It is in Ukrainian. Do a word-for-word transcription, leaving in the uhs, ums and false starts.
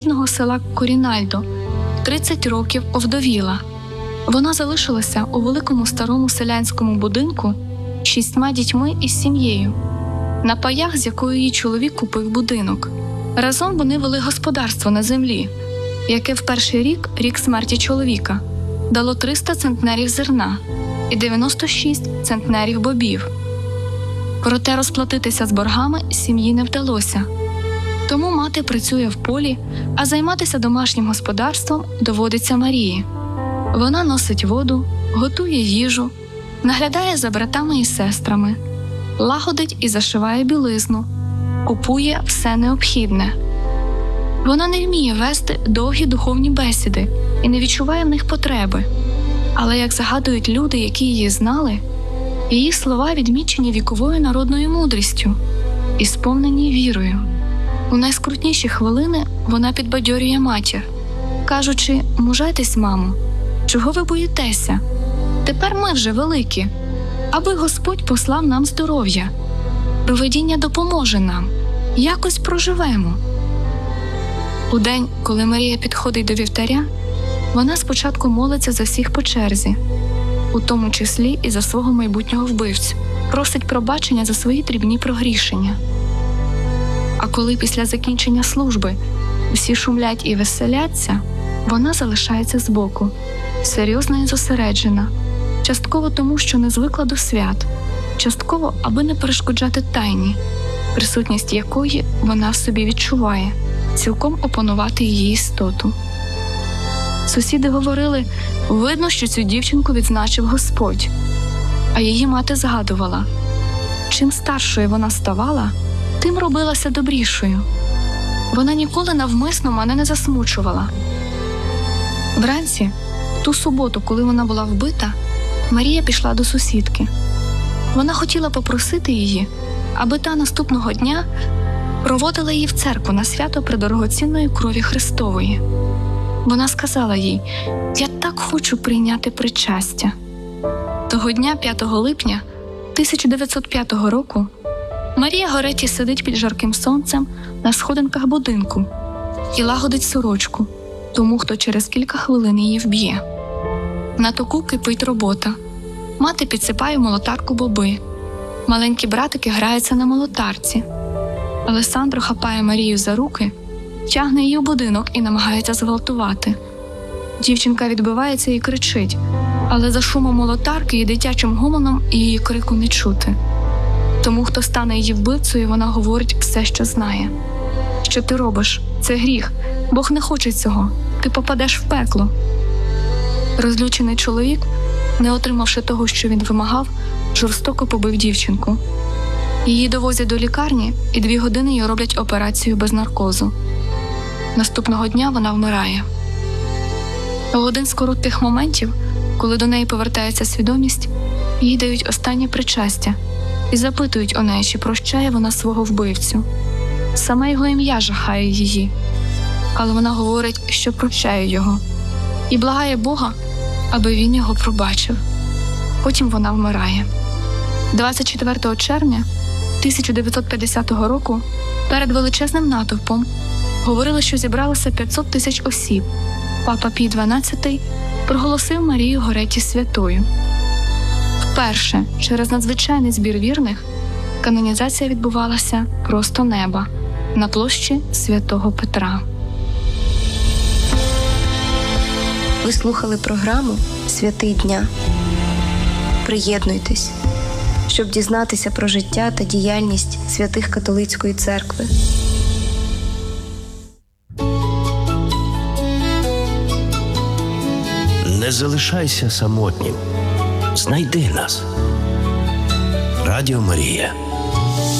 рідного села Корінальдо, тридцять років овдовіла. Вона залишилася у великому старому селянському будинку з шістьма дітьми і з сім'єю, на паях, з якою її чоловік купив будинок. Разом вони вели господарство на землі, яке в перший рік, рік смерті чоловіка, дало триста центнерів зерна і дев'яносто шість центнерів бобів. Проте розплатитися з боргами сім'ї не вдалося. Тому мати працює в полі, а займатися домашнім господарством доводиться Марії. Вона носить воду, готує їжу, наглядає за братами і сестрами, лагодить і зашиває білизну, купує все необхідне. Вона не вміє вести довгі духовні бесіди і не відчуває в них потреби. Але, як згадують люди, які її знали, її слова відмічені віковою народною мудрістю і сповнені вірою. У найскрутніші хвилини вона підбадьорює матір, кажучи: «Мужайтесь, мамо, чого ви боїтеся? Тепер ми вже великі, аби Господь послав нам здоров'я. Провидіння допоможе нам, якось проживемо». У день, коли Марія підходить до вівтаря, вона спочатку молиться за всіх по черзі, у тому числі і за свого майбутнього вбивцю, просить пробачення за свої дрібні прогрішення. А коли після закінчення служби всі шумлять і веселяться, вона залишається збоку, серйозна і зосереджена, частково тому, що не звикла до свят, частково, аби не перешкоджати тайні, присутність якої вона в собі відчуває, цілком опанувати її істоту. Сусіди говорили: видно, що цю дівчинку відзначив Господь. А її мати згадувала: чим старшою вона ставала, тим робилася добрішою. Вона ніколи навмисно мене не засмучувала. Вранці, ту суботу, коли вона була вбита, Марія пішла до сусідки. Вона хотіла попросити її, аби та наступного дня проводила її в церкву на свято предорогоцінної крові Христової. Вона сказала їй: «Я так хочу прийняти причастя». Того дня, п'ятого липня тисяча дев'ятсот п'ятого року, Марія Горетті сидить під жарким сонцем на сходинках будинку і лагодить сорочку тому, хто через кілька хвилин її вб'є. На току кипить робота. Мати підсипає в молотарку боби. Маленькі братики граються на молотарці. Алесандро хапає Марію за руки, тягне її в будинок і намагається зґвалтувати. Дівчинка відбивається і кричить, але за шумом молотарки і дитячим гомоном її крику не чути. Тому, хто стане її вбивцею, вона говорить все, що знає. «Що ти робиш? Це гріх. Бог не хоче цього. Ти попадеш в пекло». Розлючений чоловік, не отримавши того, що він вимагав, жорстоко побив дівчинку. Її довозять до лікарні, і дві години їй роблять операцію без наркозу. Наступного дня вона вмирає. В один з коротких моментів, коли до неї повертається свідомість, їй дають останнє причастя і запитують у неї, чи прощає вона свого вбивцю. Саме його ім'я жахає її, але вона говорить, що прощає його, і благає Бога, аби він його пробачив. Потім вона вмирає. двадцять четвертого червня тисяча дев'ятсот п'ятдесятого року перед величезним натовпом говорили, що зібралося п'ятсот тисяч осіб. Папа Пій дванадцятий проголосив Марію Горетті святою. Вперше через надзвичайний збір вірних канонізація відбувалася просто неба на площі Святого Петра. Ви слухали програму «Святий дня». Приєднуйтесь, щоб дізнатися про життя та діяльність святих католицької церкви. Не залишайся самотнім. Знайди нас. Радіо Марія.